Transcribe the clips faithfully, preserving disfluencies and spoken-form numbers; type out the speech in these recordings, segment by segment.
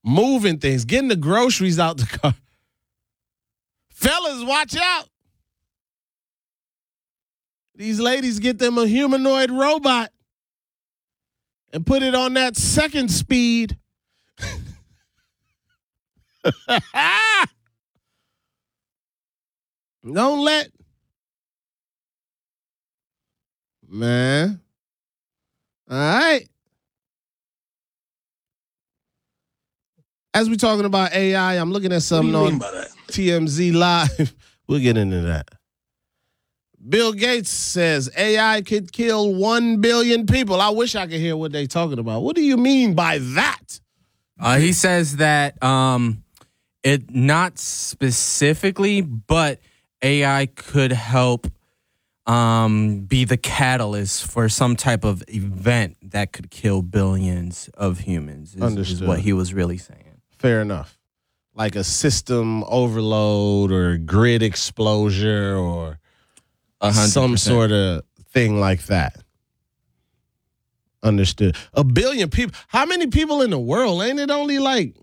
moving things, getting the groceries out the car. Fellas, watch out. These ladies get them a humanoid robot and put it on that second speed. Don't let. Man. All right. As we're talking about A I, I'm looking at something on T M Z Live. We'll get into that. Bill Gates says A I could kill one billion people. I wish I could hear what they're talking about. What do you mean by that? Uh, he says that um, it not specifically, but A I could help um, be the catalyst for some type of event that could kill billions of humans. Is, Understood. Is what he was really saying. Fair enough. Like a system overload or grid explosion or one hundred percent. some sort of thing like that. Understood. A billion people. How many people in the world? Ain't it only like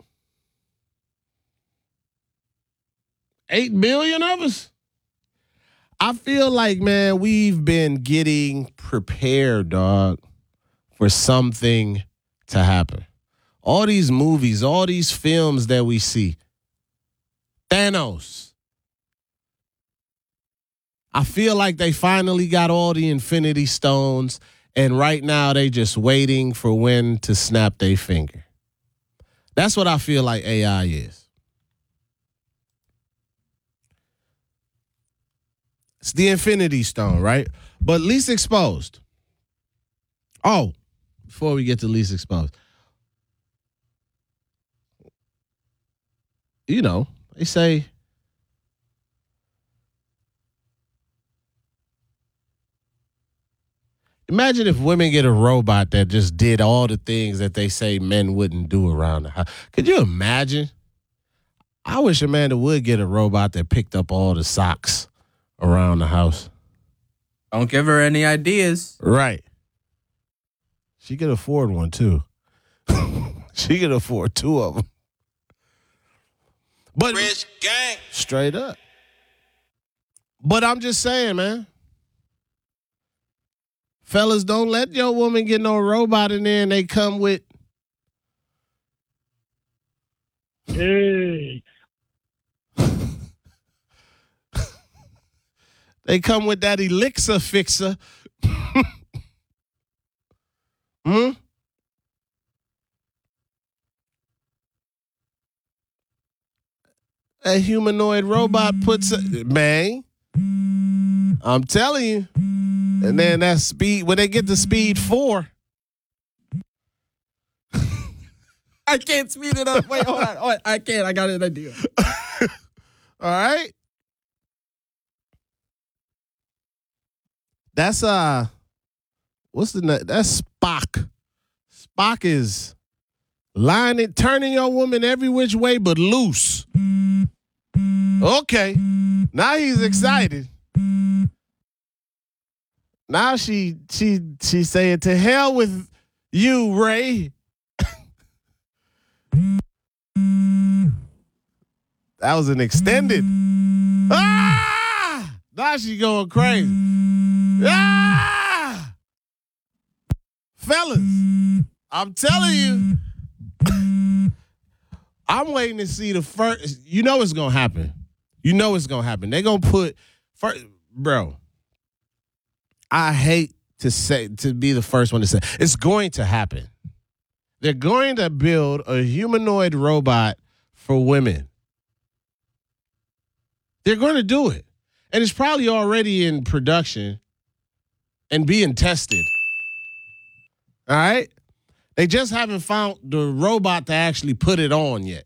eight billion of us? I feel like, man, we've been getting prepared, dog, for something to happen. All these movies, all these films that we see. Thanos. I feel like they finally got all the Infinity Stones, and right now they just waiting for when to snap their finger. That's what I feel like A I is. It's the Infinity Stone, right? But least exposed. Oh, before we get to least exposed. You know, they say imagine if women get a robot that just did all the things that they say men wouldn't do around the house. Could you imagine? I wish Amanda would get a robot that picked up all the socks around the house. Don't give her any ideas. Right. She could afford one, too. She could afford two of them. But Rich gang. Straight up. But I'm just saying, man. Fellas, don't let your woman get no robot in there and they come with. Hey. They come with that elixir fixer. Hmm? A humanoid robot puts a, man, I'm telling you. And then that speed, when they get to speed four. I can't speed it up. Wait, hold on. Hold on. I can't. I got an idea. All right. That's, uh, what's the name? That's Spock. Spock is lining, turning your woman every which way but loose. Okay. Now he's excited. Now she she she saying to hell with you, Ray. That was an extended. Ah! Now she going crazy. Ah! Fellas, I'm telling you. I'm waiting to see the first. You know it's gonna happen. You know it's gonna happen. They're gonna put first, bro. I hate to say to be the first one to say it's going to happen. They're going to build a humanoid robot for women. They're going to do it, and it's probably already in production and being tested. All right. They just haven't found the robot to actually put it on yet.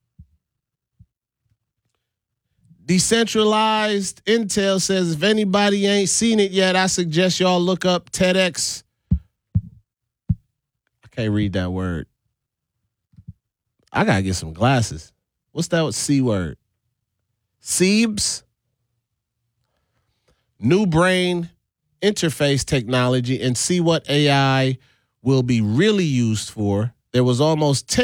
Decentralized Intel says if anybody ain't seen it yet, I suggest y'all look up TEDx. I can't read that word. I gotta get some glasses. What's that C word? Seebs? New brain interface technology and see what A I will be really used for. There was almost ten